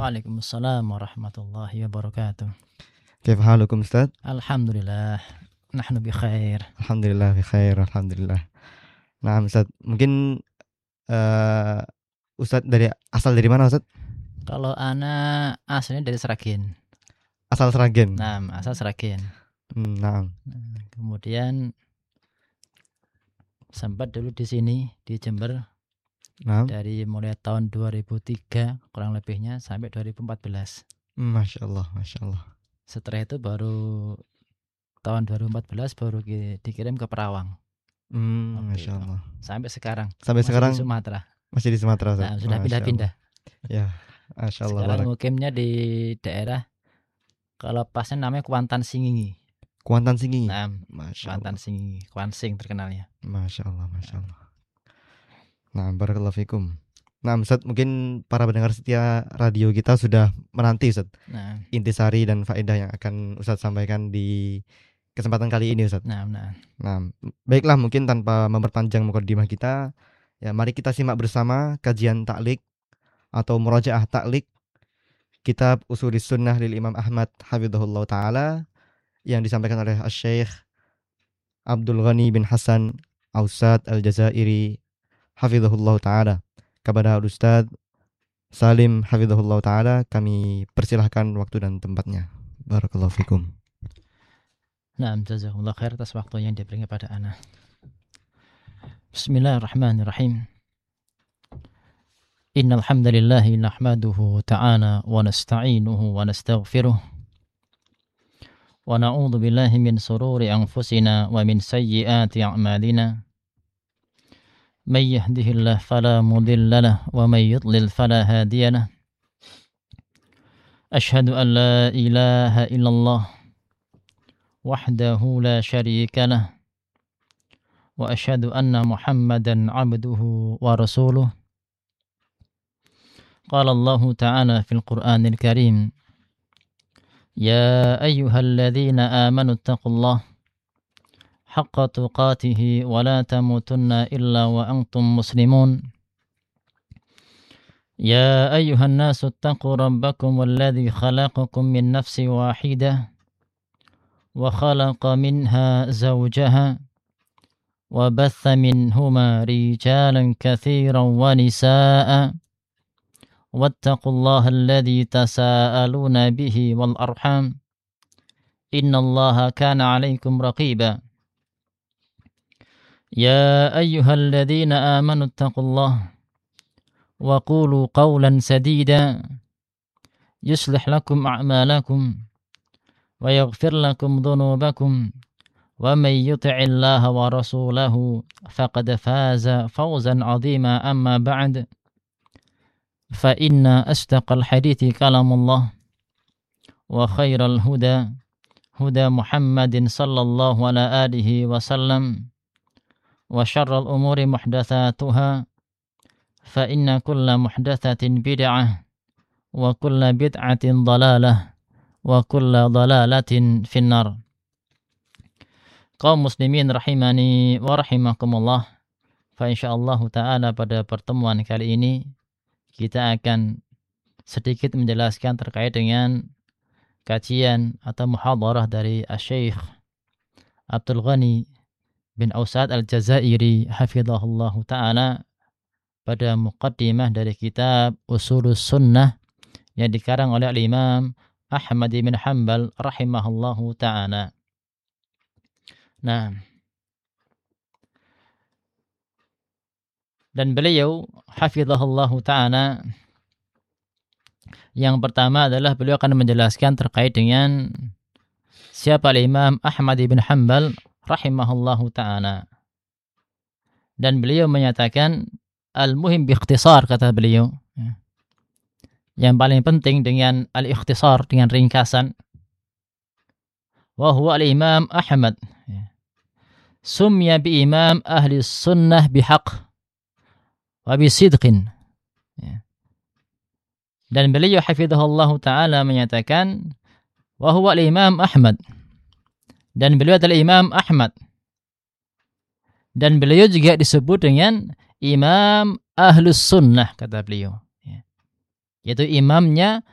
Waalaikumsalam warahmatullahi wabarakatuh. كيف حالكم أستاذ؟ Alhamdulillah, nahnu bi khair. Alhamdulillah bikhair, alhamdulillah. Nah Ustaz, mungkin Ustaz asal dari mana Ustaz? Kalau ana aslinya dari Seragen. Asal Seragen. Nah, asal Seragen. Nah. Kemudian sempat dulu di sini di Jember. Nah. Dari mulai tahun 2003 kurang lebihnya sampai 2014. Masya Allah, masya Allah. Setelah itu baru tahun 2014 baru dikirim ke Perawang. Masya Allah. Sampai sekarang. Sampai sekarang di Sumatera. Masih di Sumatera Ustaz. Nah, sudah pindah-pindah. Ya, masya Allah. Sekarang mukimnya di daerah kalau pasnya namanya Kuantan Singingi. Kuantan Singingi. Nah, masya Kuantan Allah. Singingi, Kuansing terkenalnya. Masya Allah, masya Allah. Nah, barakallahu fikum. Nah, Ustaz, mungkin para pendengar setia radio kita sudah menanti Ustaz. Nah, intisari dan faedah yang akan Ustaz sampaikan di kesempatan kali ini Ustaz. Nah, baiklah, mungkin tanpa memperpanjang mukadimah kita, ya mari kita simak bersama kajian ta'liq atau murajaah ta'liq kitab Usulis Sunnah lil Imam Ahmad hafizahullah taala yang disampaikan oleh Asy-Syaikh Abdul Ghani bin Hasan Ausad Al-Jazairi hafizahullah taala. Kepada Ustaz Salim hafizahullah taala kami persilahkan waktu dan tempatnya. Barakallahu fikum. Nah, jazakumullah khair atas waktu yang diberikan kepada ana. Bismillahirrahmanirrahim. Innal hamdalillah nahmaduhu ta'ala wa nasta'inuhu wa nastaghfiruh. Wa na'udzu billahi min sururi anfusina wa min sayyiati a'malina. Man yahdihillahu fala mudilla lahu wa man yudlil fala hadiya lahu. Asyhadu an la ilaha illallah wahdahu la syarika lahu wa asyhadu anna Muhammadan 'abduhu wa rasuluh. Qala Allah ta'ala fil Qur'anil Karim, ya ayyuhalladzina amanu taqullaha haqqa tuqatih wa la tamutunna illa wa antum muslimun. Ya ayyuhan nasu taqu rabbakum alladzi khalaqakum min nafsin wahidah wa khalaqa minha zawjaha wa batha minhuma rijalan katsiran wa nisaa'a wattaqullaha alladzi tasaaluna bihi wal arham innallaha kana 'alaikum raqiba. Ya ayyuhalladzina amanu taqullaha wa qulu qawlan sadida yuslih lakum a'malakum wa yaghfir lakum dhunubakum wa may yuti'illaha wa rasulahu faqad faza fawzan 'azima. Amma ba'd, fa inna asdaqal hadithi kalamullah wa khairal huda huda Muhammadin sallallahu ala alihi wa sallam wa syarrul umuri muhdatsatuha fa inna kulla muhdatsatin bid'ah wa kulla bid'atin dhalalah wa kulla dhalalatin finnar. Kaum muslimin rahimani wa rahimakumullah. Fa insyaallah taala pada pertemuan kali ini kita akan sedikit menjelaskan terkait dengan kajian atau muhadarah dari Asy-Syaikh Abdul Ghani bin Ausad Al-Jazairi hafizahullah taala pada muqaddimah dari kitab Usulus Sunnah yang dikarang oleh Imam Ahmad bin Hanbal rahimahullahu ta'ala. Nah, dan beliau hafizahullahu ta'ala yang pertama adalah beliau akan menjelaskan terkait dengan siapa Imam Ahmad bin Hanbal rahimahullahu ta'ala. Dan beliau menyatakan al-muhim bi-ikhtisar, kata beliau. Yang paling penting dengan al-ikhtisar, dengan ringkasan. Wa huwa al-Imam Ahmad. Sumya bi-imam ahli sunnah bihaq wa bisidqin. Dan beliau hafizahullahu ta'ala menyatakan wa huwa al-Imam Ahmad. Dan beliau adalah Imam Ahmad. Dan beliau juga disebut dengan Imam Ahlus Sunnah, kata beliau. Yaitu imamnya